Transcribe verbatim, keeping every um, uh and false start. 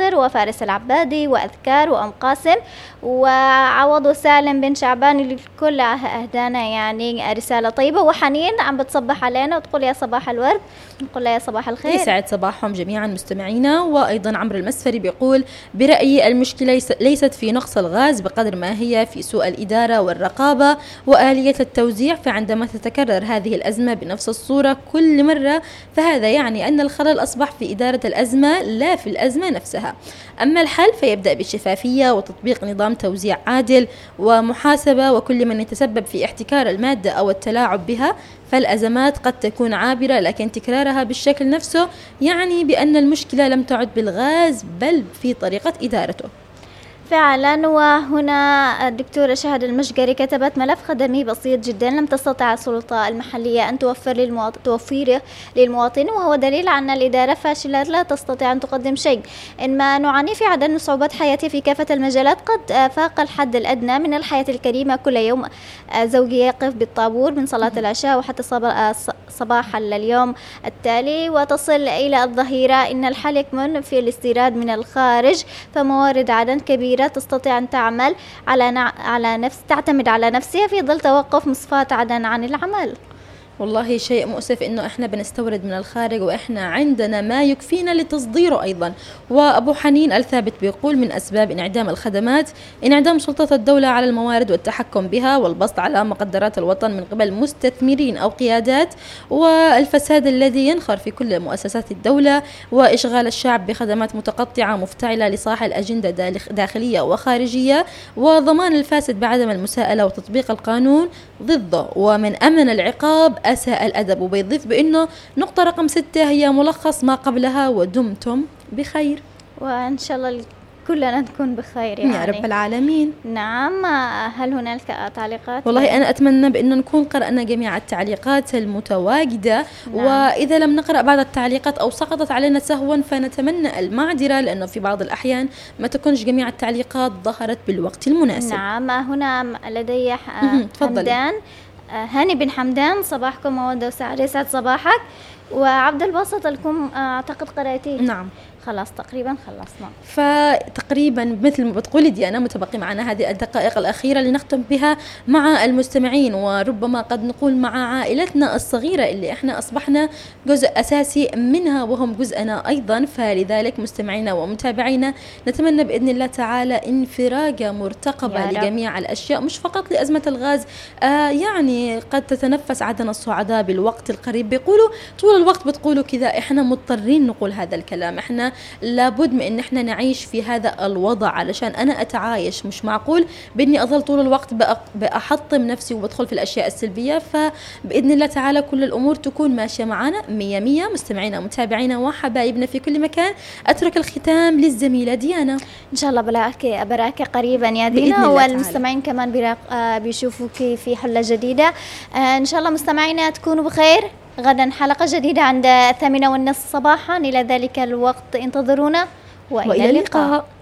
ناصر وفارس العبادي وأذكار وأم قاسم وعوض وسالم بن شعبان، الكل أهدانا يعني رسالة طيبة. وحنين عم بتصبح علينا وتقول يا صباح الورد، نقول يا صباح الخير، يسعد صباحهم جميعا مستمعينا. وأيضا عمرو المسفري بيقول برأيي المشكلة ليست في نقص الغاز بقدر ما هي في سوء الإدارة والرقابة وآلية التوزيع، فعندما تتكرر هذه الأزمة بنفس الصورة كل مرة فهذا يعني أن الخلل أصبح في إدارة الأزمة لا في الأزمة نفسها. أما الحل فيبدأ بالشفافية وتطبيق نظام توزيع عادل ومحاسبة، وكل من يتسبب في احتكار المادة أو التلاعب بها، فالأزمات قد تكون عابرة لكن تكرارها بالشكل نفسه يعني بأن المشكلة لم تعد بالغاز بل في طريقة إدارته. فعلا. وهنا الدكتورة شهد المشقري كتبت ملف خدمي بسيط جدا لم تستطع السلطة المحلية أن توفر للمواطن توفيره للمواطن، وهو دليل على أن الإدارة فاشلة لا تستطيع أن تقدم شيء. إنما نعاني في عدم صعوبات حياتي في كافة المجالات قد فاق الحد الأدنى من الحياة الكريمة. كل يوم زوجي يقف بالطابور من صلاة العشاء وحتى صباح اليوم التالي وتصل إلى الظهيرة. إن الحل يكمن في الاستيراد من الخارج، فموارد عدن كبيرة تستطيع أن تعمل على نع... على نفس تعتمد على نفسها في ظل توقف مصفاة عدن عن العمل. والله شيء مؤسف إنه إحنا بنستورد من الخارج وإحنا عندنا ما يكفينا لتصديره أيضا. وأبو حنين الثابت بيقول من أسباب انعدام الخدمات انعدام سلطة الدولة على الموارد والتحكم بها والبسط على مقدرات الوطن من قبل مستثمرين أو قيادات، والفساد الذي ينخر في كل مؤسسات الدولة، وإشغال الشعب بخدمات متقطعة مفتعلة لصالح الأجندة داخلية وخارجية، وضمان الفاسد بعدم المساءلة وتطبيق القانون ضده، ومن أمن العقاب أساء الأدب. وبيضيف بأنه نقطة رقم ستة هي ملخص ما قبلها ودمتم بخير. وإن شاء الله كلنا نكون بخير يعني يا رب العالمين. نعم. هل هناك تعليقات؟ والله أنا أتمنى بأن نكون قرأنا جميع التعليقات المتواجدة. نعم. وإذا لم نقرأ بعض التعليقات أو سقطت علينا سهوا فنتمنى المعذرة، لأنه في بعض الأحيان ما تكونش جميع التعليقات ظهرت بالوقت المناسب. نعم. هنا لدي حمدان هاني بن حمدان، صباحكم مودة وسعادة، يسعد صباحك. وعبد الباسط لكم أعتقد قرأتيه. نعم خلاص تقريبا خلصنا. فتقريبا مثل ما بتقولي ديانا متبقي معنا هذه الدقائق الأخيرة لنختم بها مع المستمعين، وربما قد نقول مع عائلتنا الصغيرة اللي احنا أصبحنا جزء أساسي منها وهم جزءنا أيضا. فلذلك مستمعينا ومتابعينا نتمنى بإذن الله تعالى انفراجة مرتقبة لجميع الأشياء، مش فقط لأزمة الغاز. آه يعني قد تتنفس عدن الصعداء بالوقت القريب. بيقولوا طول الوقت بتقولوا كذا، احنا مضطرين نقول هذا الكلام، احنا لابد من ان احنا نعيش في هذا الوضع علشان انا اتعايش. مش معقول باني اظل طول الوقت بأحطم نفسي وبدخل في الاشياء السلبية. فباذن الله تعالى كل الامور تكون ماشية معنا مية مية. مستمعينا ومتابعينا وحبايبنا في كل مكان، اترك الختام للزميلة ديانا. ان شاء الله بلاك براك قريبا يا دينا، والمستمعين كمان براك آه بيشوفوك في حلة جديدة. آه ان شاء الله مستمعينا تكونوا بخير. غدا حلقة جديدة عند الثامنة والنصف صباحا. إلى ذلك الوقت انتظرونا وإلى, وإلى اللقاء.